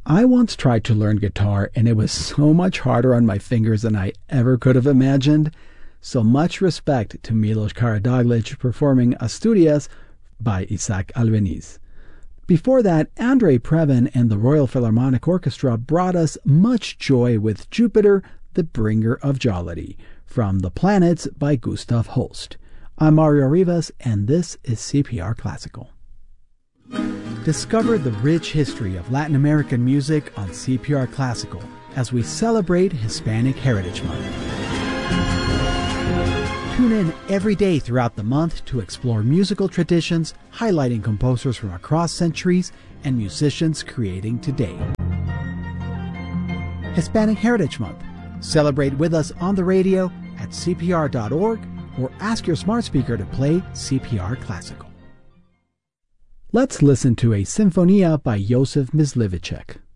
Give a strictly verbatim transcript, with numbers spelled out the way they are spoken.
I once tried to learn guitar and it was so much harder on my fingers than I ever could have imagined. So much respect to Milos Karadzic performing Asturias by Isaac Albeniz. Before that, Andrei Previn and the Royal Philharmonic Orchestra brought us much joy with Jupiter, the Bringer of Jollity, from The Planets by Gustav Holst. I'm Mario Rivas, and this is C P R Classical. Discover the rich history of Latin American music on C P R Classical as we celebrate Hispanic Heritage Month. Tune in every day throughout the month to explore musical traditions, highlighting composers from across centuries and musicians creating today. Hispanic Heritage Month. Celebrate with us on the radio at C P R dot org or ask your smart speaker to play C P R Classical. Let's listen to a Sinfonia by Josef Myslivicek.